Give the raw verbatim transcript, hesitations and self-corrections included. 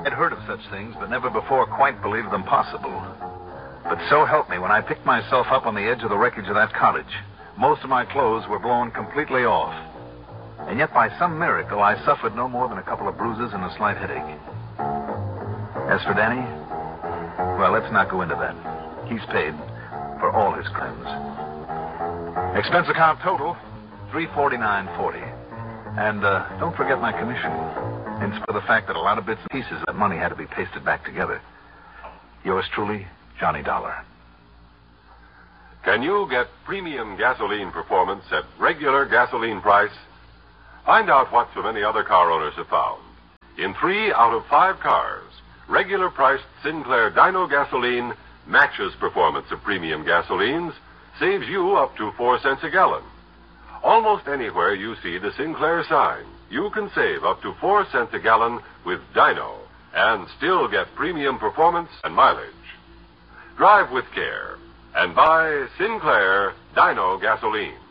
I'd heard of such things, but never before quite believed them possible. But so help me, when I picked myself up on the edge of the wreckage of that cottage, most of my clothes were blown completely off. And yet, by some miracle, I suffered no more than a couple of bruises and a slight headache. As for Danny, well, let's not go into that. He's paid for all his crimes. Expense account total, three forty-nine forty. And uh, don't forget my commission, in spite of the fact that a lot of bits and pieces of that money had to be pasted back together. Yours truly, Johnny Dollar. Can you get premium gasoline performance at regular gasoline price? Find out what so many other car owners have found. In three out of five cars, regular priced Sinclair Dino gasoline matches performance of premium gasolines, saves you up to four cents a gallon. Almost anywhere you see the Sinclair sign, you can save up to four cents a gallon with Dino and still get premium performance and mileage. Drive with care and buy Sinclair Dino gasoline.